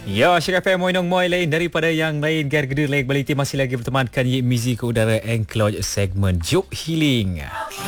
Ya, Syirah FM Moinong Moi lain daripada yang lain. Gar gede lain baliti masih lagi bertemankan Ye Mizi ke udara Encloj segmen Juk Healing.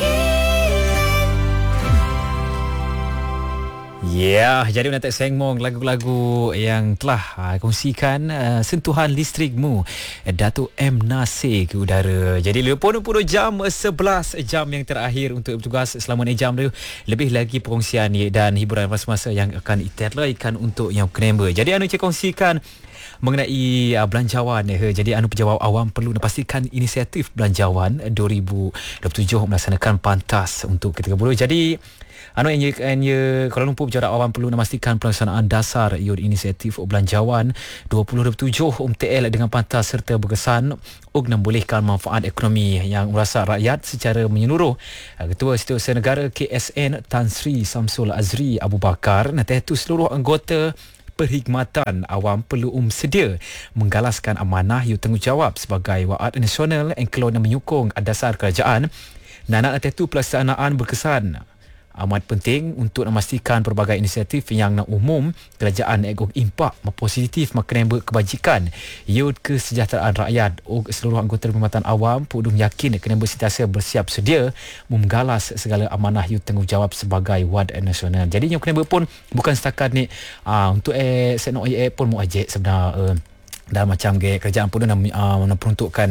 Ya, jadi nak sengmong lagu-lagu yang telah kongsikan sentuhan listrikmu Datuk M. Nasir ke udara. Jadi 20 jam 11 jam yang terakhir untuk bertugas selama 6 jam tu. Lebih lagi perkongsian dan hiburan masa-masa yang akan diteraikan untuk yang member. Jadi anu saya kongsikan mengenai belanjawan. Jadi anu pejabat awam perlu pastikan inisiatif belanjawan 2027 melaksanakan pantas untuk ke-30. Jadi anu yang Kuala Lumpur Pejabat Awam perlu memastikan pelaksanaan dasar iud inisiatif belanjawan 2027 UMTL dengan pantas serta berkesan untuk membolehkan manfaat ekonomi yang merasa rakyat secara menyeluruh. Ketua Setiausaha Negara KSN Tan Sri Samsul Azri Abu Bakar itu seluruh anggota perkhidmatan awam perlu sedia menggalaskan amanah iud tanggungjawab sebagai waad nasional yang kelon menyokong dasar kerajaan dan itu pelaksanaan berkesan amat penting untuk memastikan pelbagai inisiatif yang umum kerajaan egok impak positif makan kebajikan iud kesejahteraan rakyat. Seluruh anggota perkhidmatan awam perlu yakin kena sentiasa bersiap sedia menggalas segala amanah iud tanggungjawab sebagai wad nasional. Jadi yang kena pun bukan setakat ni untuk senok pun mau ajak sebenarnya dah macam kerajaan pun peruntukkan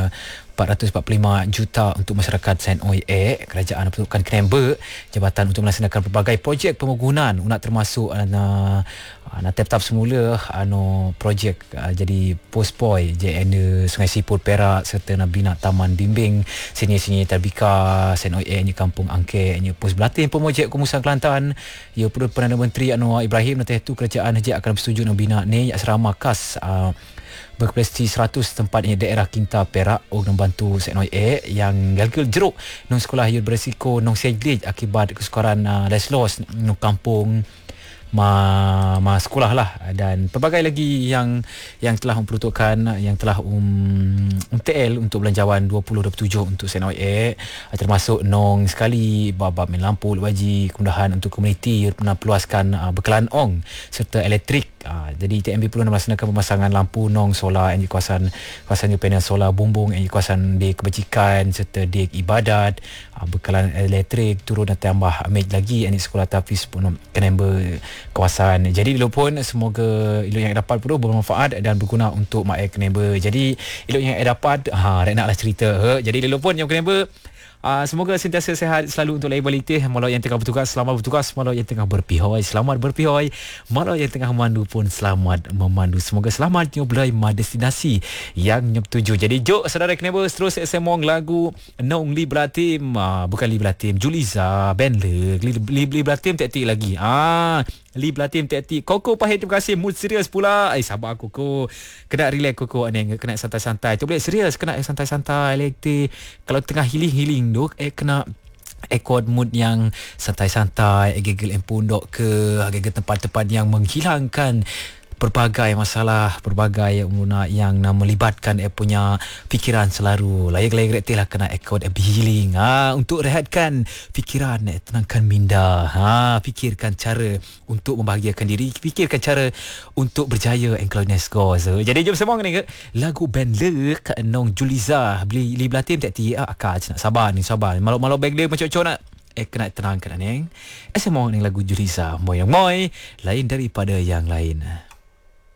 445 juta untuk masyarakat SNOIA. Kerajaan peruntukkan Krember jabatan untuk melaksanakan pelbagai projek pembangunan termasuk tahap semula projek jadi postpoi JN Sungai Sipul Perak serta nak bina taman bimbing sini terbika SNOIA ni Kampung Angke ni pos Belatin pemojek Kemusan Kelantan. Ya Perdana Menteri Anwar Ibrahim nanti itu kerajaan haji akan bersetuju nak bina ni asrama khas berkapasiti 100 tempat di daerah Kinta Perak untuk membantu SNOIA yang galgal jeruk nong sekolah iud berisiko nong sejlij akibat kesukaran leslos nong kampung sekolah lah dan pelbagai lagi yang telah memperuntukkan yang telah TL untuk belanjawan 2027 untuk SNOIA termasuk nong sekali bab main lampu waji kemudahan untuk komuniti pernah peluaskan bekalan ong serta elektrik. Jadi TMB perlu melaksanakan pemasangan lampu nong solar di kawasan panel solar bumbung di kawasan di kebajikan serta di ibadat bekalan elektrik turun dan tambah ambil lagi ini sekolah tahfiz pun kena kawasan. Jadi dulu pun semoga ilmu yang dapat pun bermanfaat dan berguna untuk mak kena. Jadi ilmu yang dapat naklah cerita. Jadi dulu pun yang kena semoga sentiasa sihat selalu untuk lain baliti. Malau yang tengah bertugas selamat bertugas, malau yang tengah berpihoi selamat berpihoi, malau yang tengah memandu pun selamat memandu. Semoga selamat nyoblai destinasi yang tuju. Jadi jok saudara kenapa terus semong lagu Nong Li Belatim, bukan Li Belatim, Juliza Ben Li Belatim tak lagi. Li Belatim tak Koko pahit terima kasih mood serius pula. Sabar Koko. Kena relax Koko ni, kena santai-santai. Tu boleh serius kena santai-santai lekti. Kalau tengah healing duk kena akord mood yang santai-santai, gegel empundok ke tempat-tempat yang menghilangkan berbagai masalah, berbagai yang melibatkan punya fikiran selalu. Layak-layak rektilah kena akord healing. Untuk rehatkan fikiran, tenangkan minda. Fikirkan cara untuk membahagiakan diri, fikirkan cara untuk berjaya Encloness Goals. Jadi jom semua ni lagu Ben Le kat Nong Juliza beli Li Belatim tak akak nak sabar ni sabar. Malau bag dia macam-macam nak kena tenangkan neng. Semua ni lagu Juliza Moy lain daripada yang lain.